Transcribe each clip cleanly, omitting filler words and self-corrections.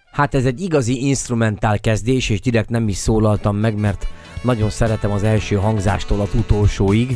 Hát ez egy igazi instrumentál kezdés, és direkt nem is szólaltam meg, mert nagyon szeretem az első hangzástól az utolsóig,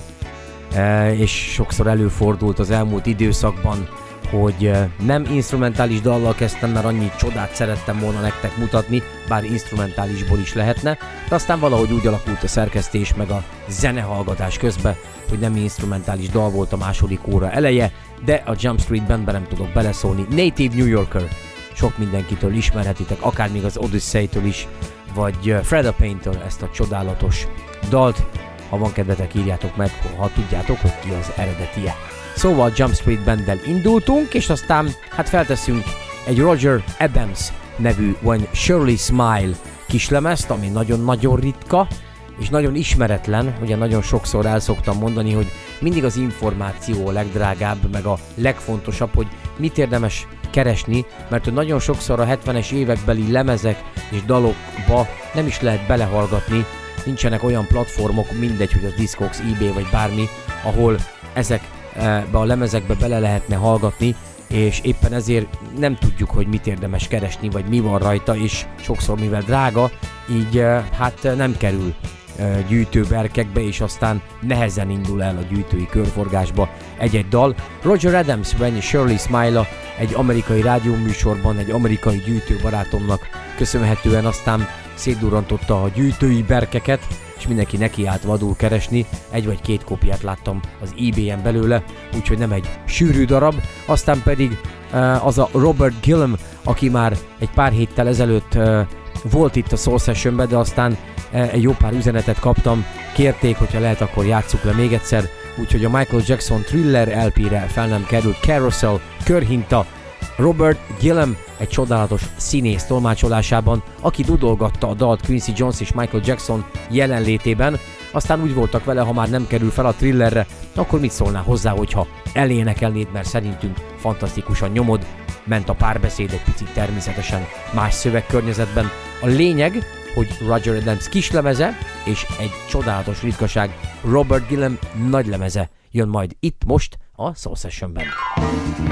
és sokszor előfordult az elmúlt időszakban, hogy nem instrumentális dallal kezdtem, mert annyi csodát szerettem volna nektek mutatni, bár instrumentálisból is lehetne, de aztán valahogy úgy alakult a szerkesztés meg a zenehallgatás közben, hogy nem instrumentális dal volt a második óra eleje, de a Jump Street Bandben nem tudok beleszólni. Native New Yorker, sok mindenkitől ismerhetitek, akár még az Odyssey-től is, vagy Freda Payne-től ezt a csodálatos dalt. Ha van kedvetek, írjátok meg, ha tudjátok, hogy ki az eredetie. Szóval Jump Street Banddel indultunk, és aztán hát felteszünk egy Roger Adams nevű When Shirley Smile kislemezt, ami nagyon-nagyon ritka, és nagyon ismeretlen. Ugye nagyon sokszor el szoktam mondani, hogy mindig az információ a legdrágább, meg a legfontosabb, hogy mit érdemes keresni, mert hogy nagyon sokszor a 70-es évekbeli lemezek és dalokba nem is lehet belehallgatni, nincsenek olyan platformok, mindegy, hogy az Discogs, eBay vagy bármi, ahol ezekbe a lemezekbe bele lehetne hallgatni, és éppen ezért nem tudjuk, hogy mit érdemes keresni, vagy mi van rajta, és sokszor mivel drága, így hát nem kerül gyűjtőberkekbe, és aztán nehezen indul el a gyűjtői körforgásba egy-egy dal. Roger Adams, When Shirley Smile egy amerikai rádióműsorban, egy amerikai gyűjtőbarátomnak köszönhetően aztán szétdurrantotta a gyűjtői berkeket, és mindenki nekiállt vadul keresni, egy vagy két kópiát láttam az eBay-en belőle, úgyhogy nem egy sűrű darab. Aztán pedig az a Robert Gillum, aki már egy pár héttel ezelőtt volt itt a Soul Sessionben, de aztán egy jó pár üzenetet kaptam, kérték, hogyha lehet, akkor játsszuk le még egyszer, úgyhogy a Michael Jackson Thriller LP-re fel nem került Carousel körhinta. Robert Gillum egy csodálatos színész tolmácsolásában, aki dudolgatta a dalt Quincy Jones és Michael Jackson jelenlétében, aztán úgy voltak vele, ha már nem kerül fel a Thrillerre, akkor mit szólnál hozzá, hogyha elénekelnéd, mert szerintünk fantasztikusan nyomod, ment a párbeszéd egy picit természetesen más szövegkörnyezetben. A lényeg, hogy Roger Adams kislemeze és egy csodálatos ritkaság Robert Gillum nagylemeze jön majd itt most a Soul Sessionben.